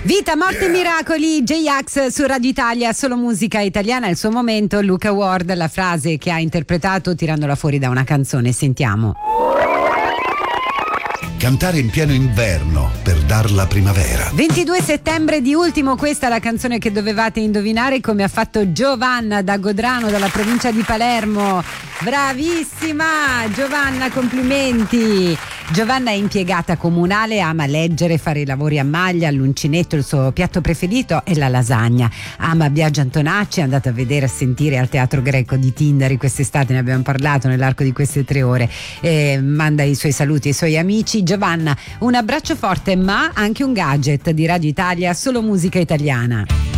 Vita, morte e miracoli, J-Ax su Radio Italia, solo musica italiana. Il suo momento, Luca Ward, la frase che ha interpretato tirandola fuori da una canzone, sentiamo. Cantare in pieno inverno per dar la primavera. 22 settembre di ultimo, questa è la canzone che dovevate indovinare, come ha fatto Giovanna da Godrano, dalla provincia di Palermo. Bravissima Giovanna, complimenti. Giovanna è impiegata comunale, ama leggere, fare i lavori a maglia, all'uncinetto. Il suo piatto preferito è la lasagna. Ama Biagio Antonacci, è andata a vedere, a sentire al Teatro Greco di Tindari quest'estate, ne abbiamo parlato nell'arco di queste 3 ore. Manda i suoi saluti ai suoi amici. Giovanna, un abbraccio forte, ma anche un gadget di Radio Italia, solo musica italiana.